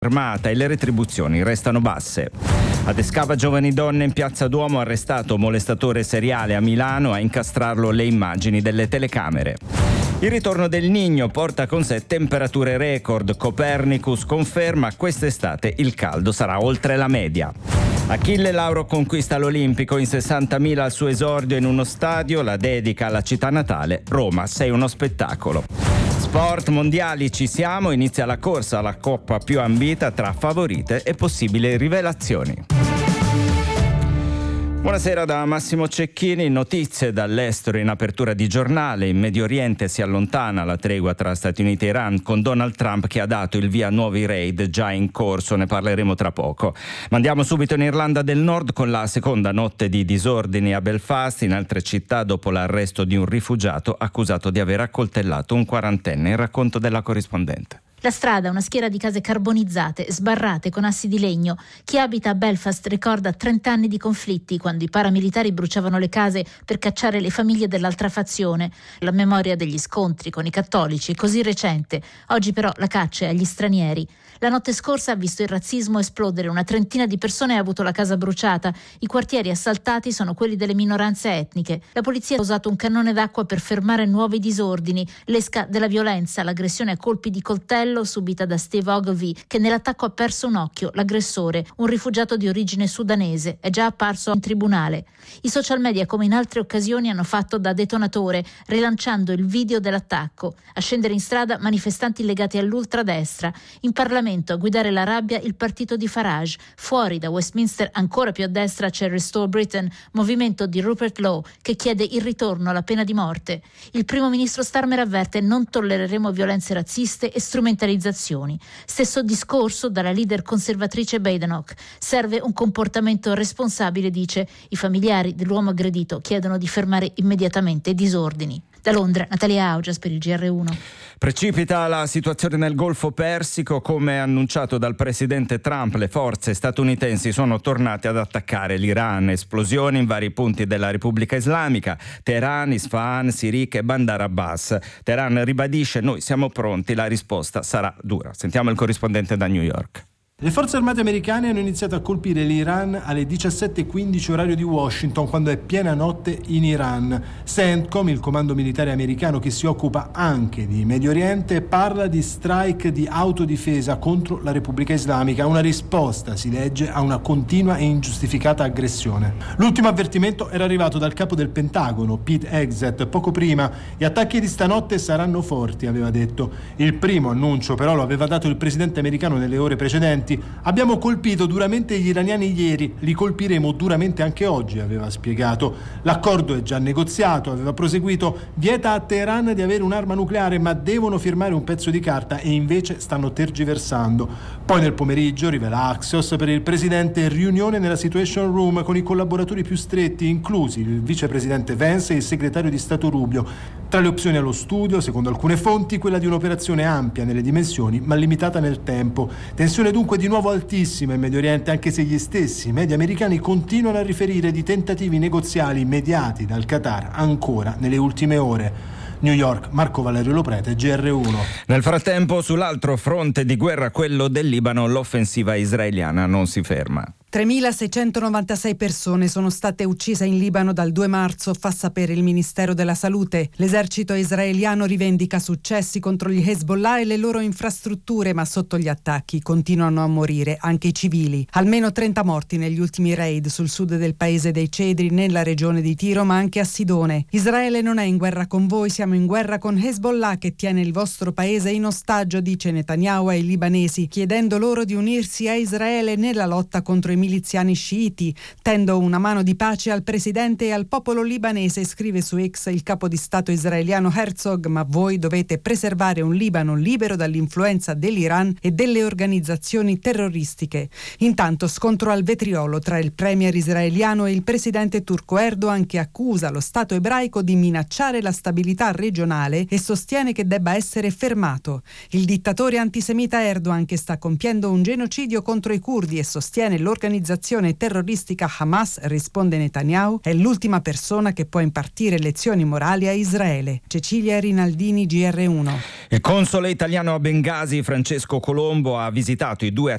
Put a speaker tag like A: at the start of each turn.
A: armata e le retribuzioni restano basse. Adescava giovani donne in Piazza Duomo, arrestato molestatore seriale a Milano, a incastrarlo le immagini delle telecamere. Il ritorno del Niño porta con sé temperature record. Copernicus conferma quest'estate il caldo sarà oltre la media. Achille Lauro conquista l'Olimpico in 60.000 al suo esordio in uno stadio, la dedica alla città natale. Roma, sei uno spettacolo. Sport, mondiali, ci siamo, inizia la corsa alla coppa più ambita tra favorite e possibili rivelazioni. Buonasera da Massimo Cecchini. Notizie dall'estero in apertura di giornale. In Medio Oriente si allontana la tregua tra Stati Uniti e Iran, con Donald Trump che ha dato il via a nuovi raid già in corso, ne parleremo tra poco. Ma andiamo subito in Irlanda del Nord con la seconda notte di disordini a Belfast, in altre città dopo l'arresto di un rifugiato accusato di aver accoltellato un quarantenne. Il racconto della corrispondente.
B: La strada, una schiera di case carbonizzate, sbarrate con assi di legno. Chi abita a Belfast ricorda 30 anni di conflitti, quando i paramilitari bruciavano le case per cacciare le famiglie dell'altra fazione. La memoria degli scontri con i cattolici è così recente. Oggi però la caccia è agli stranieri. La notte scorsa ha visto il razzismo esplodere. Una trentina di persone ha avuto la casa bruciata. I quartieri assaltati sono quelli delle minoranze etniche. La polizia ha usato un cannone d'acqua per fermare nuovi disordini. L'esca della violenza, l'aggressione a colpi di coltello subita da Steve Ogilvy, che nell'attacco ha perso un occhio. L'aggressore, un rifugiato di origine sudanese, è già apparso in tribunale. I social media, come in altre occasioni, hanno fatto da detonatore, rilanciando il video dell'attacco. A scendere in strada manifestanti legati all'ultradestra. In Parlamento a guidare la rabbia il partito di Farage. Fuori da Westminster, ancora più a destra, c'è Restore Britain, movimento di Rupert Lowe, che chiede il ritorno alla pena di morte. Il primo ministro Starmer avverte: non tollereremo violenze razziste e strumentalizzazioni. Stesso discorso dalla leader conservatrice Badenoch. Serve un comportamento responsabile, dice. I familiari dell'uomo aggredito chiedono di fermare immediatamente i disordini. Da Londra, Natalia Augias per il GR1.
A: Precipita la situazione nel Golfo Persico. Come annunciato dal presidente Trump, le forze statunitensi sono tornate ad attaccare l'Iran. Esplosioni in vari punti della Repubblica Islamica, Teheran, Isfahan, Sirik e Bandar Abbas. Teheran ribadisce: noi siamo pronti, la risposta sarà dura. Sentiamo il corrispondente da New York.
C: Le forze armate americane hanno iniziato a colpire l'Iran alle 17:15 orario di Washington, quando è piena notte in Iran. CENTCOM, il comando militare americano che si occupa anche di Medio Oriente, parla di strike di autodifesa contro la Repubblica Islamica, una risposta, si legge, a una continua e ingiustificata aggressione. L'ultimo avvertimento era arrivato dal capo del Pentagono, Pete Hegseth, poco prima. Gli attacchi di stanotte saranno forti, aveva detto. Il primo annuncio però lo aveva dato il presidente americano nelle ore precedenti. Abbiamo colpito duramente gli iraniani ieri, li colpiremo duramente anche oggi, aveva spiegato. L'accordo è già negoziato, aveva proseguito, vieta a Teheran di avere un'arma nucleare, ma devono firmare un pezzo di carta e invece stanno tergiversando. Poi nel pomeriggio, rivela Axios, per il presidente riunione nella Situation Room con i collaboratori più stretti, inclusi il vicepresidente Vance e il segretario di Stato Rubio. Tra le opzioni allo studio, secondo alcune fonti, quella di un'operazione ampia nelle dimensioni ma limitata nel tempo. Tensione dunque di nuovo altissima in Medio Oriente, anche se gli stessi media americani continuano a riferire di tentativi negoziali mediati dal Qatar ancora nelle ultime ore. New York, Marco Valerio Loprete, GR1.
A: Nel frattempo, sull'altro fronte di guerra, quello del Libano, l'offensiva israeliana non si ferma.
D: 3.696 persone sono state uccise in Libano dal 2 marzo, fa sapere il Ministero della Salute. L'esercito israeliano rivendica successi contro gli Hezbollah e le loro infrastrutture, ma sotto gli attacchi continuano a morire anche i civili. Almeno 30 morti negli ultimi raid sul sud del paese dei Cedri, nella regione di Tiro, ma anche a Sidone. Israele non è in guerra con voi, siamo in guerra con Hezbollah che tiene il vostro paese in ostaggio, dice Netanyahu ai libanesi, chiedendo loro di unirsi a Israele nella lotta contro i miliziani sciiti. Tendo una mano di pace al presidente e al popolo libanese, scrive su X il capo di Stato israeliano Herzog, ma voi dovete preservare un Libano libero dall'influenza dell'Iran e delle organizzazioni terroristiche. Intanto scontro al vetriolo tra il premier israeliano e il presidente turco Erdogan, che accusa lo Stato ebraico di minacciare la stabilità regionale e sostiene che debba essere fermato. Il dittatore antisemita Erdogan, che sta compiendo un genocidio contro i curdi e sostiene l'organizzazione all'organizzazione terroristica Hamas, risponde Netanyahu, è l'ultima persona che può impartire lezioni morali a Israele. Cecilia Rinaldini, GR1.
A: Il console italiano a Bengasi, Francesco Colombo, ha visitato i due